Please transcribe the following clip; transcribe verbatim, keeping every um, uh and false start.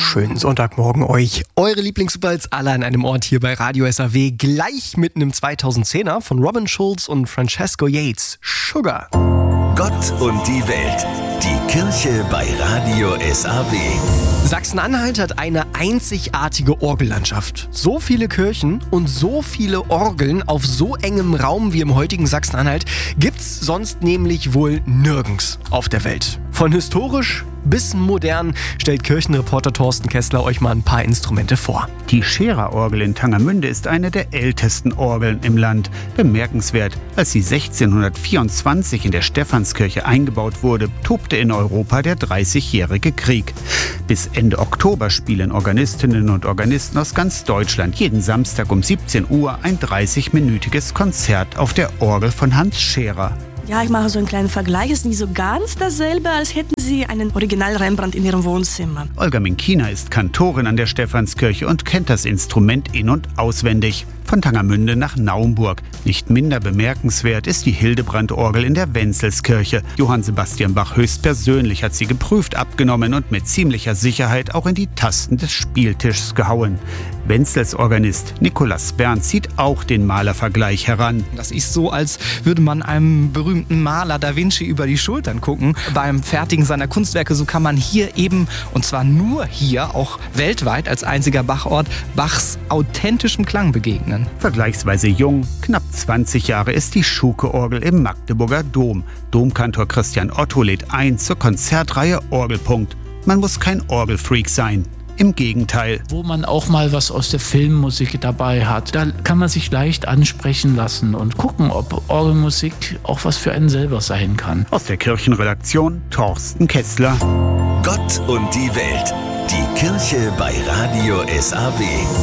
Schönen Sonntagmorgen euch. Eure Lieblingssuperhits alle an einem Ort hier bei Radio S A W. Gleich mitten im zweitausendzehner von Robin Schulz und Francesco Yates. Sugar. Gott und die Welt. Die Kirche bei Radio S A W. Sachsen-Anhalt hat eine einzigartige Orgellandschaft. So viele Kirchen und so viele Orgeln auf so engem Raum wie im heutigen Sachsen-Anhalt gibt's sonst nämlich wohl nirgends auf der Welt. Von historisch bis modern stellt Kirchenreporter Thorsten Kessler euch mal ein paar Instrumente vor. Die Scherer-Orgel in Tangermünde ist eine der ältesten Orgeln im Land. Bemerkenswert, als sie sechzehnhundertvierundzwanzig in der Stephanskirche eingebaut wurde, tobte in Europa der dreißigjährige Krieg. Bis Ende Oktober spielen Organistinnen und Organisten aus ganz Deutschland jeden Samstag um siebzehn Uhr ein dreißigminütiges Konzert auf der Orgel von Hans Scherer. Ja, ich mache so einen kleinen Vergleich. Es ist nicht so ganz dasselbe, als hätten Sie einen Original Rembrandt in Ihrem Wohnzimmer. Olga Minkina ist Kantorin an der Stephanskirche und kennt das Instrument in- und auswendig. Von Tangermünde nach Naumburg. Nicht minder bemerkenswert ist die Hildebrand-Orgel in der Wenzelskirche. Johann Sebastian Bach höchstpersönlich hat sie geprüft, abgenommen und mit ziemlicher Sicherheit auch in die Tasten des Spieltischs gehauen. Wenzels Organist Nikolaus Berndt zieht auch den Malervergleich heran. Das ist so, als würde man einem berühmten Maler Da Vinci über die Schultern gucken. Beim Fertigen seiner Kunstwerke, so kann man hier eben, und zwar nur hier, auch weltweit als einziger Bachort, Bachs authentischem Klang begegnen. Vergleichsweise jung, knapp zwanzig Jahre ist die Schuke-Orgel im Magdeburger Dom. Domkantor Christian Otto lädt ein zur Konzertreihe Orgelpunkt. Man muss kein Orgelfreak sein. Im Gegenteil. Wo man auch mal was aus der Filmmusik dabei hat, da kann man sich leicht ansprechen lassen und gucken, ob Orgelmusik auch was für einen selber sein kann. Aus der Kirchenredaktion Thorsten Kessler. Gott und die Welt. Die Kirche bei Radio S A W.